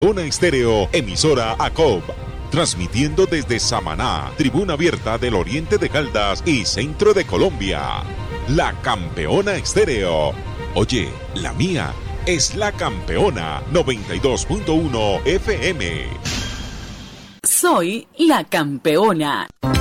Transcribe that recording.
Una Estéreo, emisora ACOB, transmitiendo desde Samaná, tribuna abierta del oriente de Caldas y centro de Colombia. La Campeona Estéreo. Oye, la mía es La Campeona 92.1 FM. Soy La Campeona.